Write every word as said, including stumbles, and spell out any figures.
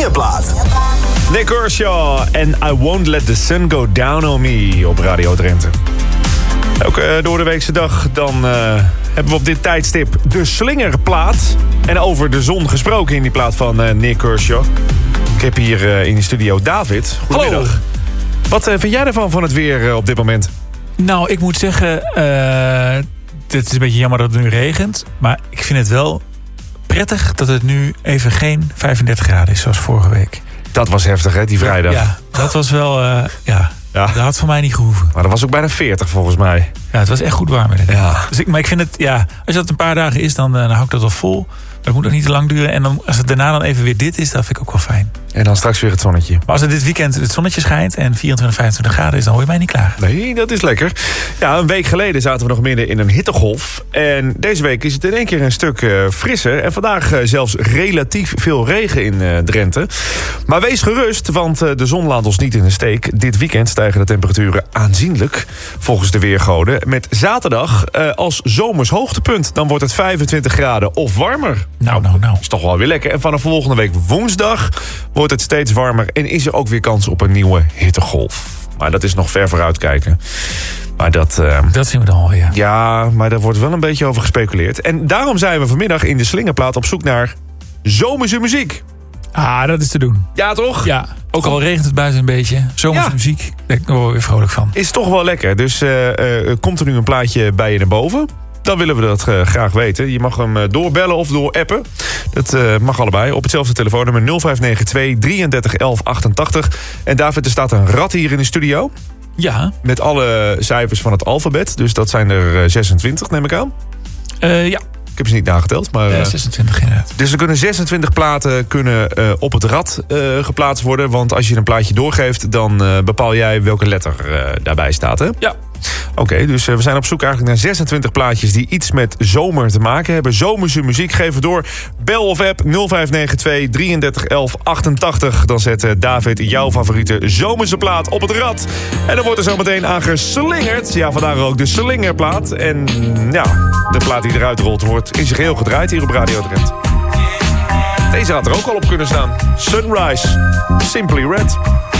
Slingerplaat. Nick Kershaw en I Won't Let the Sun Go Down on Me op Radio Drenthe. Elke uh, doordeweekse dag dan uh, hebben we op dit tijdstip de Slingerplaat. En over de zon gesproken in die plaat van uh, Nick Kershaw. Ik heb hier uh, in de studio David. Goedemiddag. Hallo. Wat uh, vind jij ervan van het weer uh, op dit moment? Nou, ik moet zeggen, uh, het is een beetje jammer dat het nu regent. Maar ik vind het wel prettig dat het nu even geen vijfendertig graden is zoals vorige week. Dat was heftig, hè, die vrijdag. Ja, dat was wel, uh, ja, ja, dat had voor mij niet gehoeven. Maar dat was ook bijna veertig volgens mij. Ja, het was echt goed warm inderdaad. Ja. Dus ik, maar ik vind het, ja, als dat een paar dagen is, dan, dan hou ik dat wel vol. Dat moet ook niet te lang duren. En dan, als het daarna dan even weer dit is, dat vind ik ook wel fijn. En dan straks weer het zonnetje. Maar als het dit weekend het zonnetje schijnt en vierentwintig, vijfentwintig graden is, dan hoor je mij niet klaar. Nee, dat is lekker. Ja, een week geleden zaten we nog midden in een hittegolf. En deze week is het in één keer een stuk uh, frisser. En vandaag uh, zelfs relatief veel regen in uh, Drenthe. Maar wees gerust, want uh, de zon laat ons niet in de steek. Dit weekend stijgen de temperaturen aanzienlijk, volgens de weergoden. Met zaterdag uh, als zomers hoogtepunt. Dan wordt het vijfentwintig graden of warmer. Nou, nou, nou. Is toch wel weer lekker. En vanaf volgende week woensdag wordt het steeds warmer en is er ook weer kans op een nieuwe hittegolf. Maar dat is nog ver vooruitkijken. Maar dat... Uh, dat zien we dan alweer. Ja, maar daar wordt wel een beetje over gespeculeerd. En daarom zijn we vanmiddag in de Slingerplaat op zoek naar zomerse muziek. Ah, dat is te doen. Ja, toch? Ja, ook al regent het buiten een beetje. Zomerse Ja. muziek, daar ben ik nog wel weer vrolijk van. Is toch wel lekker. Dus uh, uh, komt er nu een plaatje bij je naar boven? Dan willen we dat uh, graag weten. Je mag hem uh, doorbellen of door appen. Dat uh, mag allebei. Op hetzelfde telefoonnummer nul vijf negen twee, drieëndertig elf achtentachtig. En David, er staat een rat hier in de studio. Ja. Met alle cijfers van het alfabet. Dus dat zijn er uh, zesentwintig, neem ik aan. Uh, ja. Ik heb ze niet nageteld. Maar, uh, uh, zesentwintig inderdaad. Dus er kunnen zesentwintig platen kunnen, uh, op het rad uh, geplaatst worden. Want als je een plaatje doorgeeft, dan uh, bepaal jij welke letter uh, daarbij staat, hè? Ja. Oké, okay, dus uh, we zijn op zoek eigenlijk naar zesentwintig plaatjes die iets met zomer te maken hebben. Zomerse muziek, geef het door. Bel of app nul vijf negen twee, drieëndertig elf achtentachtig. Dan zet uh, David jouw favoriete zomerse plaat op het rad. En dan wordt er zo meteen aan geslingerd. Ja, vandaar ook de Slingerplaat. En ja, de plaat die eruit rolt wordt in zijn geheel gedraaid hier op Radio Drenthe. Deze had er ook al op kunnen staan. Sunrise, Simply Red.